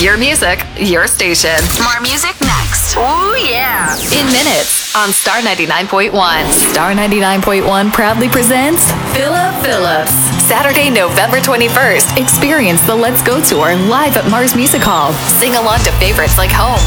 Your music, your station. More music next. Ooh, yeah. In minutes on Star 99.1. Star 99.1 proudly presents Philip Phillips. Saturday, November 21st. Experience the Let's Go Tour live at Mars Music Hall. Sing along to favorites like Home,